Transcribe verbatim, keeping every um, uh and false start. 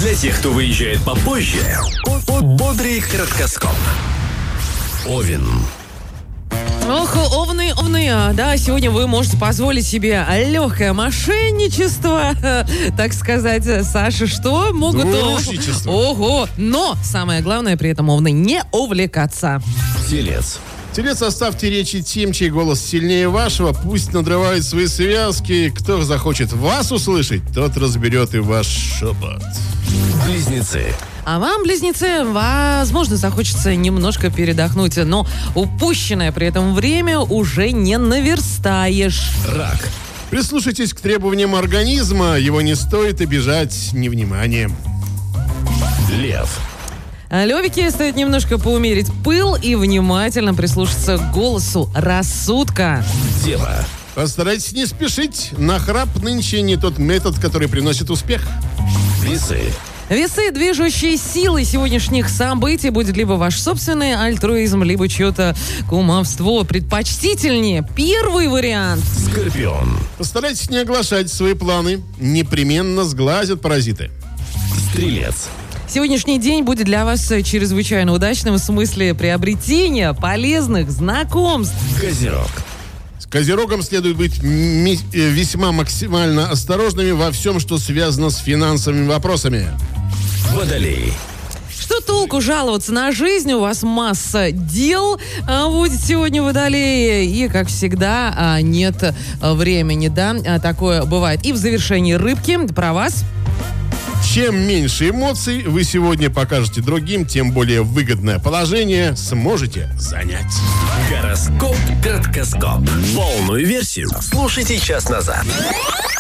Для тех, кто выезжает попозже, бодрый краткоскоп. Овен. Ох, овны, овны, да, сегодня вы можете позволить себе легкое мошенничество, так сказать. Саша, что могут... Мошенничество. Ого, но самое главное при этом, овны, не увлекаться. Телец. Телец, оставьте речи тем, чей голос сильнее вашего. Пусть надрывают свои связки. Кто захочет вас услышать, тот разберет и ваш шепот. Близнецы. А вам, близнецы, возможно, захочется немножко передохнуть, но упущенное при этом время уже не наверстаешь. Рак. Прислушайтесь к требованиям организма. Его не стоит обижать невниманием. Лев. Левики, стоит немножко поумерить пыл и внимательно прислушаться к голосу рассудка. Дева. Постарайтесь не спешить. Нахрап нынче не тот метод, который приносит успех. Весы. Весы, движущие силы сегодняшних событий, будет либо ваш собственный альтруизм, либо чье-то кумовство. Предпочтительнее первый вариант. Скорпион. Постарайтесь не оглашать свои планы. Непременно сглазят паразиты. Стрелец. Сегодняшний день будет для вас чрезвычайно удачным в смысле приобретения полезных знакомств. Козерог. С Козерогом следует быть ми- э, весьма максимально осторожными во всем, что связано с финансовыми вопросами. Водолей. Что толку жаловаться на жизнь? У вас масса дел а, будет сегодня в Водолее. И, как всегда, а, нет а, времени, да? А, такое бывает. И в завершении рыбки про вас. Чем меньше эмоций вы сегодня покажете другим, тем более выгодное положение сможете занять. Гороскоп краткоскоп. Полную версию слушайте час назад.